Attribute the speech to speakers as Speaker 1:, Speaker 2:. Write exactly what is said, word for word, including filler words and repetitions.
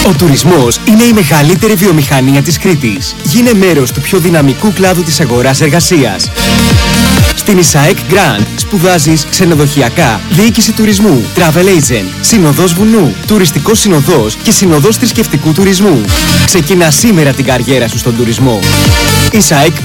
Speaker 1: Ο τουρισμός είναι η μεγαλύτερη βιομηχανία της Κρήτης. Γίνε μέρος του πιο δυναμικού κλάδου της αγοράς εργασίας. Στην ΙΣΑΕΚ Grand σπουδάζεις ξενοδοχειακά, διοίκηση τουρισμού, travel agent, συνοδός βουνού, τουριστικός συνοδός και συνοδός θρησκευτικού τουρισμού. Ξεκινά σήμερα την καριέρα σου στον τουρισμό. ΙΣΑΕΚ